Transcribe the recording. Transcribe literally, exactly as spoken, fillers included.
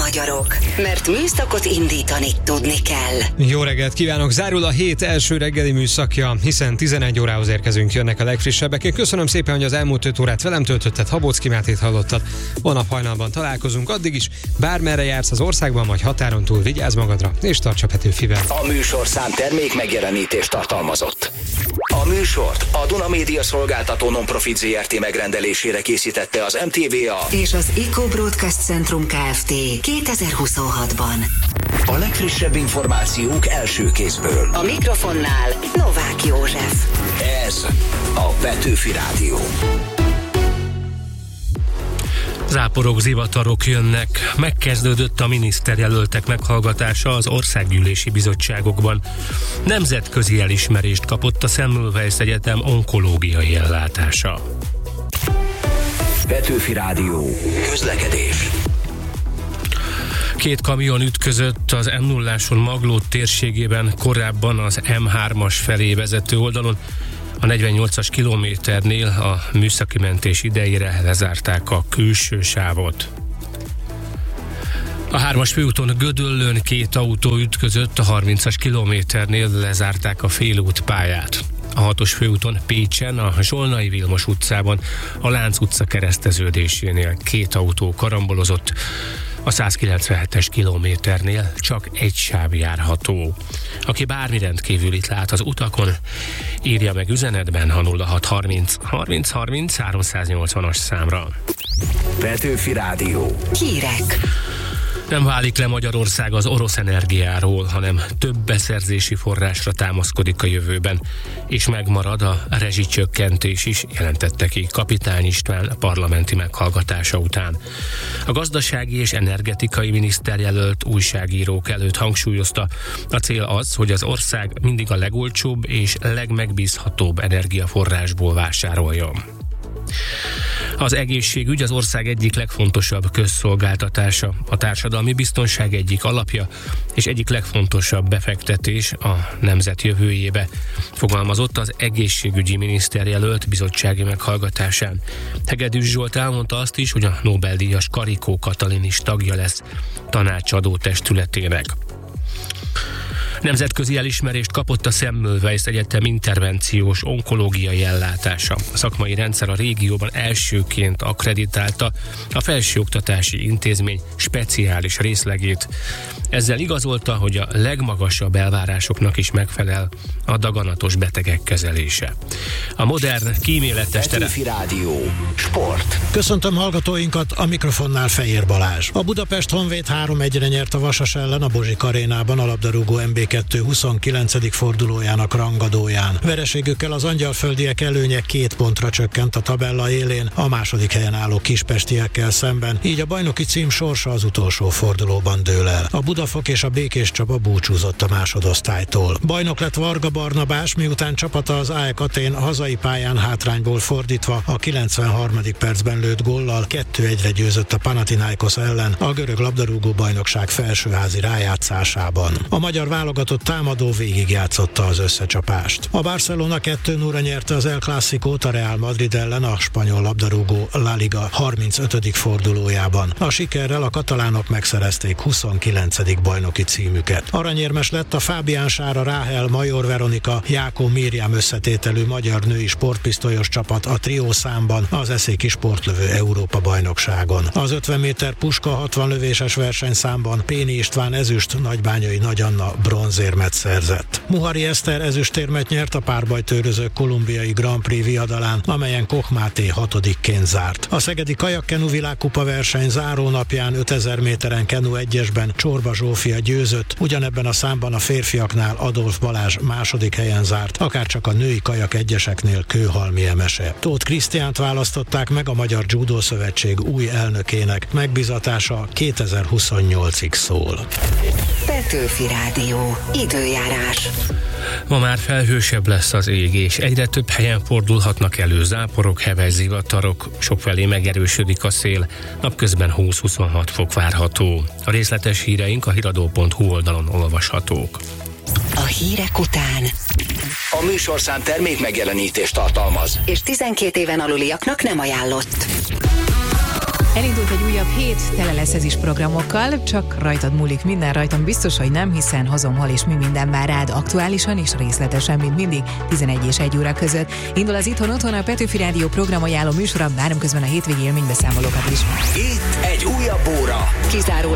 magyarok, mert műszakot indítani tudni kell. Jó reggelt kívánok! Zárul a hét első reggeli műszakja, hiszen tizenegy órához érkezünk, jönnek a legfrissebbek. Én köszönöm szépen, hogy az elmúlt öt órát velem töltötted, Habocki Mátét hallottad. Holnap hajnalban találkozunk, addig is bármerre jársz az országban, vagy határon túl, vigyázz magadra, és tarts a Petőfivel. A műsorszám termék megjelenítést tartalmazott. A műsort a Duna Média Szolgáltató Non-Profit zé er té megrendelésére készítette az em té vé á és az Eco Broadcast Centrum Kft. kétezer-huszonhatban. A legfrissebb információk első kézből. A mikrofonnál Novák József. Ez a Petőfi Rádió. Záporok, zivatarok jönnek. Megkezdődött a miniszterjelöltek meghallgatása az országgyűlési bizottságokban. Nemzetközi elismerést kapott a Semmelweis Egyetem onkológiai ellátása. Petőfi Rádió. Közlekedés. Két kamion ütközött az em nulláson Maglód térségében, korábban az em hármas felé vezető oldalon. A negyvennyolcas kilométernél a műszaki mentés idejére lezárták a külső sávot. A hármas főúton Gödöllőn két autó ütközött, a harmincas kilométernél lezárták a félútpályát. A hatos főúton Pécsen, a Zsolnai Vilmos utcában, a Lánc utca kereszteződésénél két autó karambolozott. A százkilencvenhetes kilométernél csak egy sáv járható. Aki bármi rendkívülit lát az utakon, írja meg üzenetben a nulla hat harminc harminc harminc háromszáznyolcvanas számra. Petőfi Rádió. Hírek. Nem válik le Magyarország az orosz energiáról, hanem több beszerzési forrásra támaszkodik a jövőben, és megmarad a rezsicsökkentés is, jelentette ki Kapitány István parlamenti meghallgatása után. A gazdasági és energetikai miniszterjelölt újságírók előtt hangsúlyozta, a cél az, hogy az ország mindig a legolcsóbb és legmegbízhatóbb energiaforrásból vásároljon. Az egészségügy az ország egyik legfontosabb közszolgáltatása, a társadalmi biztonság egyik alapja és egyik legfontosabb befektetés a nemzet jövőjébe, fogalmazott az egészségügyi miniszterjelölt bizottsági meghallgatásán. Hegedűs Zsolt elmondta azt is, hogy a Nobel-díjas Karikó Katalin is tagja lesz tanácsadó testületének. Nemzetközi elismerést kapott a Semmelweis Egyetem intervenciós onkológiai ellátása. A szakmai rendszer a régióban elsőként akkreditálta a felsőoktatási intézmény speciális részlegét. Ezzel igazolta, hogy a legmagasabb elvárásoknak is megfelel a daganatos betegek kezelése. A modern, kíméletes tere... Petőfi Rádió. Sport. Köszöntöm hallgatóinkat, a mikrofonnál Fejér Balázs. A Budapest Honvéd három egyre nyert a Vasas ellen a Bozsik arénában a labdarúgó em bé kettő huszonkilencedik fordulójának rangadóján. Vereségükkel az angyalföldiek előnye két pontra csökkent a tabella élén a második helyen álló kispestiekkel szemben, így a bajnoki cím sorsa az utolsó fordulóban dől el. A Budafok és a Békés Csaba búcsúzott a másodosztálytól. Bajnok lett Varga Barnabás, miután csapata az á e ká Atén hazai pályán hátrányból fordítva a kilencvenharmadik percben lőtt góllal kettő egyre győzött a Panathinaikos ellen a görög labdarúgó bajnokság felsőházi rájátszásában. A magyar válogatott támadó végigjátszotta az összecsapást. A Barcelona kettő nulla nyerte az El Clásicót a Real Madrid ellen a spanyol labdarúgó La Liga harmincötödik fordulójában. A sikerrel a katalánok megszerezték huszonkilencedik bajnoki címüket. Aranyérmes lett a Fábián Sára Ráhel Major Veronika Jákó Mirjam összetételű magyar női sportpisztolyos csapat a trió számban az eszéki sportlövő Európa bajnokságon. Az ötven méter puska hatvan lövéses versenyszámban Péni István ezüst, Nagybányai Nagy Anna bronzérmet szerzett. Muhari Eszter ezüstérmet nyert a párbajtőrözők kolumbiai Grand Prix viadalán, amelyen Koch Máté hatodikként zárt. A szegedi kajakkenu világkupa verseny záró napján ötezer méteren kenu egyesben Csorba Zsófia győzött, ugyanebben a számban a férfiaknál Adolf Balázs második helyen zárt, akárcsak a női kajak egyeseknél Kőhalmi Emese. Tóth Krisztiánt választották meg a Magyar Judo Szövetség új elnökének, megbízatása kétezer-huszonnyolcig szól. Petőfi Rádió. Időjárás. Ma már felhősebb lesz az ég, és egyre több helyen fordulhatnak elő záporok, heves zivatarok, sokfelé megerősödik a szél, napközben húsz-huszonhat fok várható. A részletes híreink a hiradó pont hu oldalon olvashatók. A hírek után A műsorszám termék megjelenítést tartalmaz, és tizenkét éven aluliaknak nem ajánlott. Elindult egy újabb hét, tele lesz ez is programokkal, csak rajtad múlik minden, rajtam biztos, hogy nem, hiszen hazom, hol és mi minden vár rád aktuálisan és részletesen, mint mindig, tizenegy és egy óra között. Indul az Itthon Otthon, a Petőfi Rádió programajánló műsora, várom közben a hétvégi élménybeszámolókat is. Itt egy újabb óra. Kizárólag